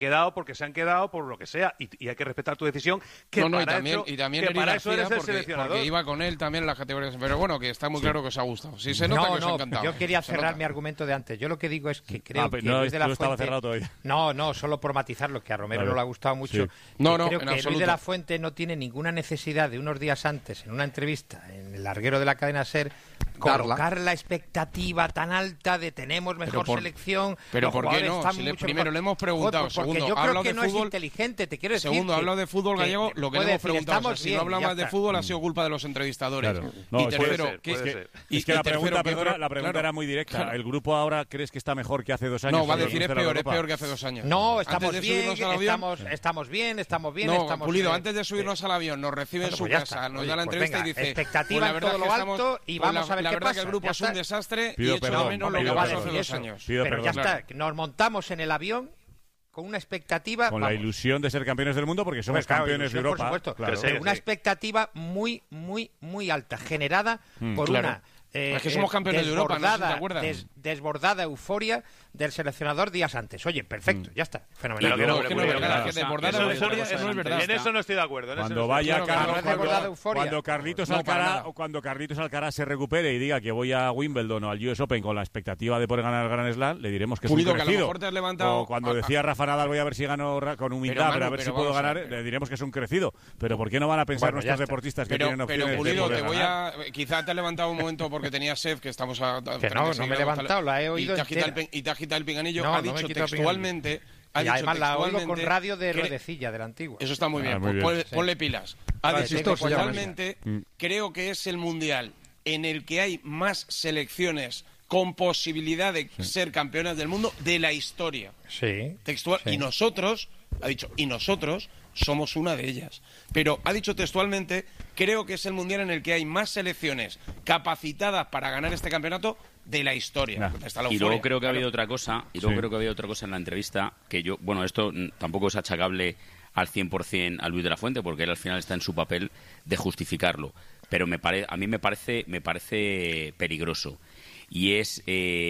quedado porque se han quedado por lo que sea y hay que respetar tu decisión, que para eso eres el seleccionador. Porque iba con él también en las categorías, pero bueno, que está muy claro que os ha gustado. Sí, se nota que os ha encantado. Yo quería cerrar mi argumento de antes. Yo lo que digo es que creo que Luis de la Fuente... No, solo por matizarlo, que a Romero no le ha gustado mucho. Sí. Creo que Luis de la Fuente no tiene ninguna necesidad de unos días antes, en una entrevista en el larguero de la cadena SER, colocar la expectativa tan alta de tenemos mejor selección. Pero ¿por qué no? Si primero le hemos preguntado, segundo, yo creo que no es inteligente, te quiero decir. Segundo, hablo de fútbol gallego, lo que le hemos preguntado. Si no hablabas de fútbol ha sido culpa de los entrevistadores. Claro. Y tercero, es que la pregunta era muy directa. Claro. ¿El grupo ahora crees que está mejor que hace 2 años? No, va a decir es peor que hace 2 años. No, estamos bien. No, Pulido, antes de subirnos al avión, nos recibe en su casa, nos da la entrevista y dice... Expectativa en todo lo alto y vamos a ver qué pasa. La verdad que el grupo es un desastre y echo de menos lo que pasó hace 2 años. Pero ya está, nos montamos en el avión con una expectativa... Con la ilusión de ser campeones del mundo porque somos campeones de Europa. Por supuesto, pero una expectativa muy, muy, muy alta, generada por una... es que somos campeones de Europa, no sé si te acuerdas. Desbordada euforia del seleccionador días antes. Oye, perfecto, ya está, fenomenal. En eso no estoy de acuerdo. Cuando vaya cuando Carlitos Alcaraz se recupere y diga que voy a Wimbledon o al US Open con la expectativa de poder ganar el Grand Slam, le diremos que es un crecido. O cuando decía Rafa Nadal voy a ver si gano con humildad, pero a ver si puedo ganar, le diremos que es un crecido. Pero ¿por qué no van a pensar nuestros deportistas que tienen opciones? Pero Pulido, te voy a... Quizá te has levantado un momento porque tenía sed, que estamos a... Que no me he levantado, la he oído y te has quitado el pinganillo. Ha dicho textualmente... Y además la oigo con radio de Ruedecilla, de la antigua. Eso está muy bien, ponle pilas. Ha dicho textualmente, creo que es el Mundial en el que hay más selecciones con posibilidad de ser campeonas del mundo de la historia. Sí. Textual. Sí. Y nosotros, ha dicho, somos una de ellas. Pero ha dicho textualmente, creo que es el Mundial en el que hay más selecciones capacitadas para ganar este campeonato de la historia. Y luego creo que ha habido otra cosa, en la entrevista, que yo, bueno, esto tampoco es achacable al 100% a Luis de la Fuente, porque él al final está en su papel de justificarlo. Pero a mí me parece peligroso. Y es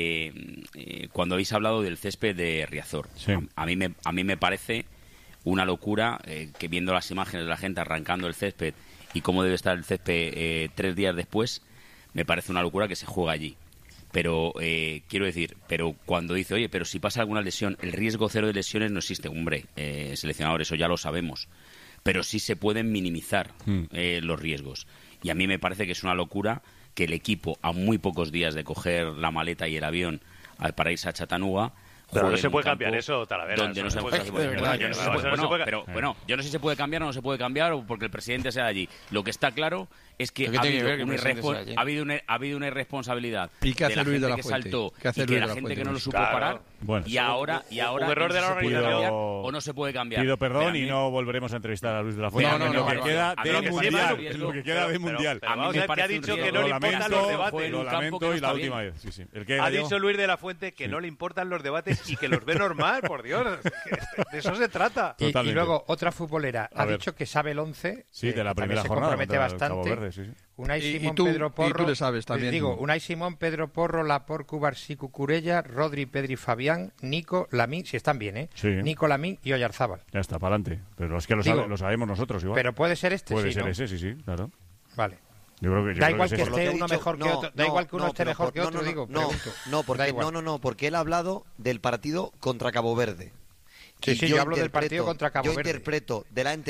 cuando habéis hablado del césped de Riazor. Sí. A mí me parece una locura que viendo las imágenes de la gente arrancando el césped y cómo debe estar el césped 3 días después, me parece una locura que se juega allí. Pero quiero decir, pero cuando dice, oye, pero si pasa alguna lesión, el riesgo cero de lesiones no existe. Hombre, seleccionador, eso ya lo sabemos. Pero sí se pueden minimizar los riesgos. Y a mí me parece que es una locura que el equipo, a muy pocos días de coger la maleta y el avión para irse a Chattanooga... Pero no se puede cambiar eso, Talavera. Donde no se puede Pero bueno, yo no sé si se puede cambiar o no se puede cambiar o porque el presidente sea de allí. Lo que está claro es que ha habido una irresponsabilidad de la gente que saltó y de la gente que no lo supo parar. Bueno, y ahora un error de la organización o no se puede cambiar. Pido perdón y no volveremos a entrevistar a Luis de la Fuente. Lo que queda del Mundial. A mí me parece que ha dicho que no le importan los debates. Lo lamento y la última vez. Ha dicho Luis de la Fuente que no le importan los debates y que los ve normal, por Dios. De eso se trata. Y luego otra futbolera ha dicho que sabe el 11. Sí, de la primera jornada. Se compromete bastante. Unai Simón, Pedro Porro. Y tú le sabes también. Digo, Unai Simón, Pedro Porro, Laporte, Cubarsí, Cucurella, Rodri, Pedri, Fabián, Nico, Lamín, si están bien, Sí. Nico, Lamín y Oyarzábal. Ya está, para adelante. Pero es que lo sabemos nosotros igual. Pero puede ser este, puede ser ese, sí, claro. Vale. Da igual que esté uno mejor que otro. Da igual que uno esté mejor que otro, digo. Porque él ha hablado del partido contra Cabo Verde. Sí, yo hablo del partido contra Cabo Verde. Yo interpreto de la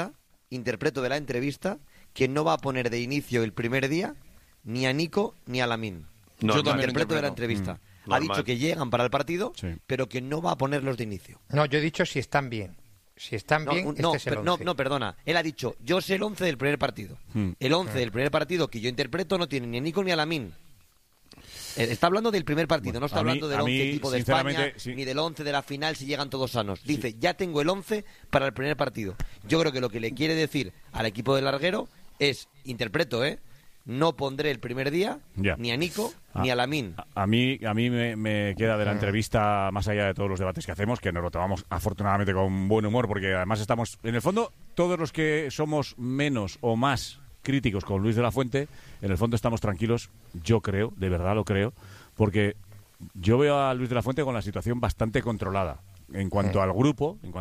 entrevista que no va a poner de inicio el primer día ni a Nico ni a Lamín. Yo también interpreto de la entrevista. Ha dicho que llegan para el partido, pero que no va a ponerlos de inicio. No, yo he dicho si están bien. Si están bien, este es el 11. No, perdona. Él ha dicho, yo sé el 11 del primer partido. El 11 del primer partido que yo interpreto no tiene ni a Nico ni a Lamín. Está hablando del primer partido, no está hablando del 11 tipo de España, ni del 11 de la final si llegan todos sanos. Dice, ya tengo el 11 para el primer partido. Yo creo que lo que le quiere decir al equipo del larguero es, interpreto, no pondré el primer día ni a Nico ni a Lamín. A mí me queda de la entrevista, más allá de todos los debates que hacemos, que nos lo tomamos afortunadamente con buen humor, porque además estamos, en el fondo, todos los que somos menos o más críticos con Luis de la Fuente, en el fondo estamos tranquilos, yo creo, de verdad lo creo, porque yo veo a Luis de la Fuente con la situación bastante controlada. en cuanto al grupo, en cuanto